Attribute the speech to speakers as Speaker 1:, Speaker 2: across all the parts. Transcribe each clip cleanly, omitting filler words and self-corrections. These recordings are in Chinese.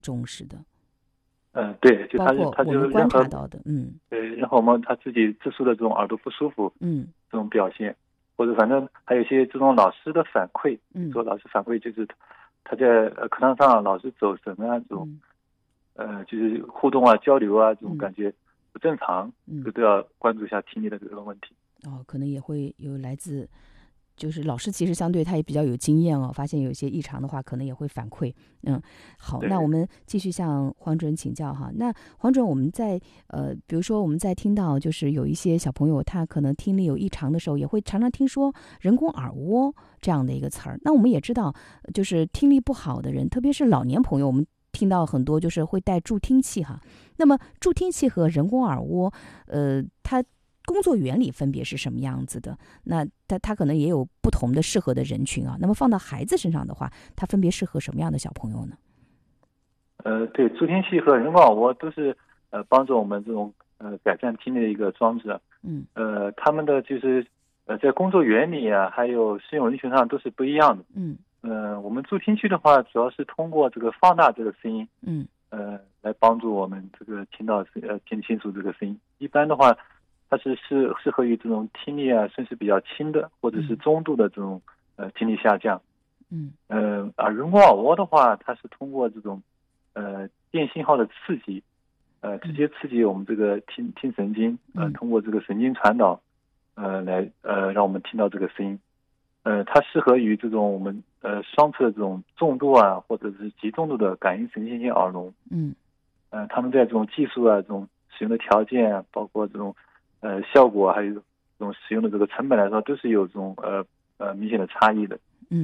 Speaker 1: 重视的。
Speaker 2: 对，就
Speaker 1: 包括
Speaker 2: 他
Speaker 1: 我们观察到的，
Speaker 2: 然后我们他自己自述的这种耳朵不舒服，这种表现，或者反正还有一些这种老师的反馈，说老师反馈就是他在课堂上老是走神啊，这种，就是互动啊、交流啊这种感觉不正常，都要关注一下听力的这个问题。
Speaker 1: 可能也会有来自。就是老师其实相对他也比较有经验发现有一些异常的话，可能也会反馈。好，那我们继续向黄主任请教哈。那黄主任，我们在比如说我们在听到就是有一些小朋友他可能听力有异常的时候，也会常常听说人工耳蜗这样的一个词儿。那我们也知道，就是听力不好的人，特别是老年朋友，我们听到很多就是会带助听器哈。那么助听器和人工耳蜗，它工作原理分别是什么样子的？那它可能也有不同的适合的人群啊。那么放到孩子身上的话，它分别适合什么样的小朋友呢？
Speaker 2: 对，助听器和人工耳蜗都是帮助我们这种改善听力的一个装置。他们的就是在工作原理啊，还有适用人群上都是不一样的。我们助听器的话，主要是通过这个放大这个声音，来帮助我们这个听清楚这个声音。一般的话，它是适合于这种听力啊，甚至比较轻的或者是中度的这种听力下降。而人工耳蜗的话，它是通过这种电信号的刺激，直接刺激我们这个听神经，通过这个神经传导，来让我们听到这个声音。它适合于这种我们双侧的这种重度啊，或者是极重度的感应神经性耳聋。他们在这种技术啊，这种使用的条件啊，包括这种效果，还有这种使用的这个成本来说，都是有这种明显的差异的。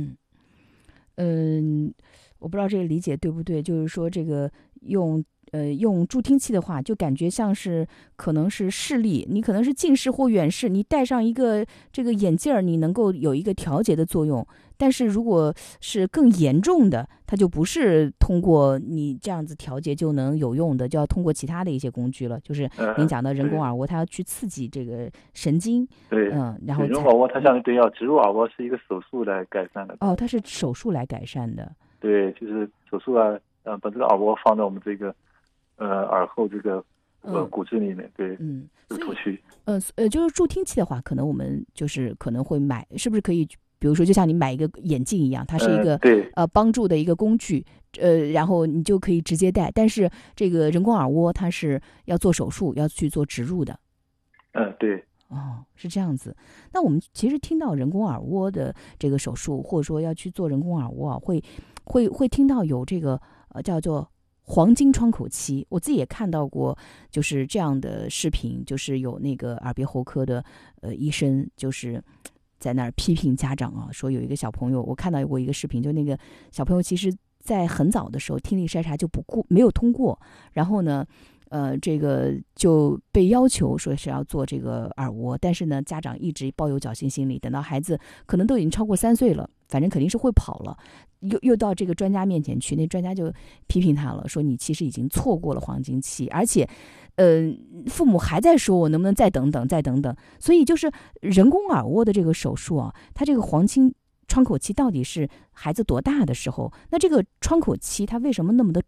Speaker 1: 我不知道这个理解对不对，就是说这个用助听器的话，就感觉像是可能是视力，你可能是近视或远视，你戴上一个这个眼镜儿，你能够有一个调节的作用。但是如果是更严重的，它就不是通过你这样子调节就能有用的，就要通过其他的一些工具了。就是您讲的人工耳蜗，它要去刺激这个神经。然后
Speaker 2: 人工耳蜗它相对要植入耳蜗是一个手术来改善的。
Speaker 1: 它是手术来改善的。
Speaker 2: 对，就是手术啊，把这个耳蜗放在我们这个耳后这个骨质里面，对，头区。
Speaker 1: 就是助听器的话，可能我们就是可能会买，是不是可以？比如说，就像你买一个眼镜一样，它是一个帮助的一个工具，然后你就可以直接戴。但是这个人工耳蜗它是要做手术，要去做植入的。
Speaker 2: 对。
Speaker 1: 是这样子。那我们其实听到人工耳蜗的这个手术，或者说要去做人工耳蜗会听到有这个叫做黄金窗口期。我自己也看到过就是这样的视频，就是有那个耳鼻喉科的医生就是在那儿批评家长啊，说有一个小朋友，我看到过一个视频，就那个小朋友其实在很早的时候听力筛查就没有通过，然后呢这个就被要求说是要做这个耳蜗，但是呢家长一直抱有侥幸心理，等到孩子可能都已经超过3岁了，反正肯定是会跑了，又到这个专家面前去，那专家就批评他了，说你其实已经错过了黄金期，而且父母还在说我能不能再等等。所以就是人工耳蜗的这个手术啊，它这个黄金窗口期到底是孩子多大的时候？那这个窗口期它为什么那么的